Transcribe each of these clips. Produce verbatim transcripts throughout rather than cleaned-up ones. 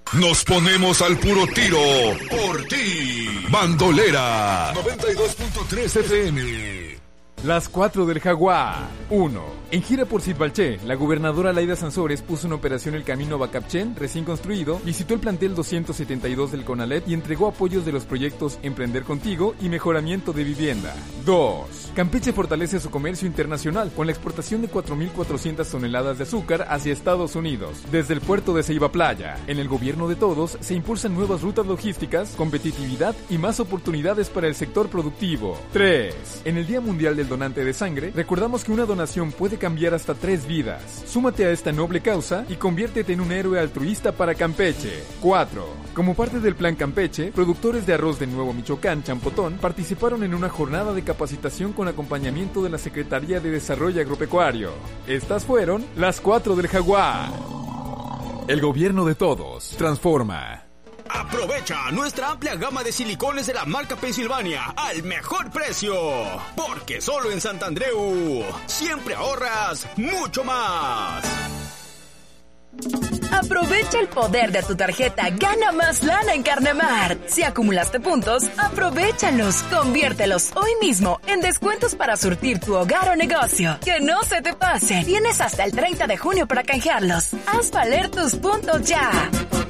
Nos ponemos al puro tiro por ti. Bandolera noventa y dos punto tres F M. Las cuatro del Jaguar. uno. En gira por Sitbalché, la gobernadora Laida Sansores puso en operación el camino Bacapchen, recién construido, visitó el plantel doscientos setenta y dos del CONALEP y entregó apoyos de los proyectos Emprender Contigo y Mejoramiento de Vivienda. dos. Campeche fortalece su comercio internacional con la exportación de cuatro mil cuatrocientas toneladas de azúcar hacia Estados Unidos, desde el puerto de Ceiba Playa. En el gobierno de todos se impulsan nuevas rutas logísticas, competitividad y más oportunidades para el sector productivo. tres. En el Día Mundial del Donante de Sangre, recordamos que una donación puede cambiar hasta tres vidas. Súmate a esta noble causa y conviértete en un héroe altruista para Campeche. cuatro. Como parte del Plan Campeche, productores de arroz de Nuevo Michoacán, Champotón, participaron en una jornada de capacitación con acompañamiento de la Secretaría de Desarrollo Agropecuario. Estas fueron las cuatro del Jaguar. El gobierno de todos transforma. Aprovecha nuestra amplia gama de silicones de la marca Pensilvania al mejor precio. Porque solo en Santandreu siempre ahorras mucho más. Aprovecha el poder de tu tarjeta Gana Más Lana en Carnemar. Si acumulaste puntos, aprovéchalos, conviértelos hoy mismo en descuentos para surtir tu hogar o negocio. Que no se te pase. Tienes hasta el treinta de junio para canjearlos. Haz valer tus puntos ya.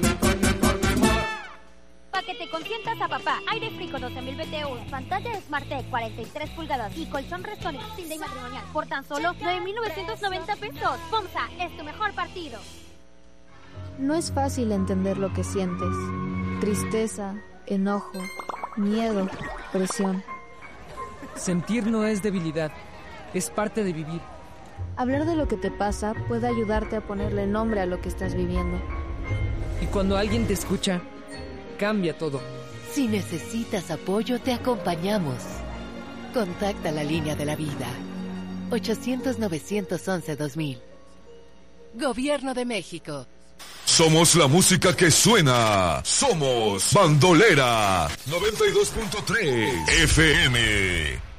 Para que te consientas a papá, aire frico doce mil B T Us, pantalla SmartTech cuarenta y tres pulgadas y colchón Restonic sin ley matrimonial por tan solo nueve mil novecientos noventa pesos. FOMSA es tu mejor partido. No es fácil entender lo que sientes. Tristeza, enojo, miedo, presión. Sentir no es debilidad, es parte de vivir. Hablar de lo que te pasa puede ayudarte a ponerle nombre a lo que estás viviendo. Y cuando alguien te escucha, cambia todo. Si necesitas apoyo, te acompañamos. Contacta la línea de la vida. ochocientos, novecientos once, dos mil. Gobierno de México. Somos la música que suena. Somos Bandolera noventa y dos punto tres F M.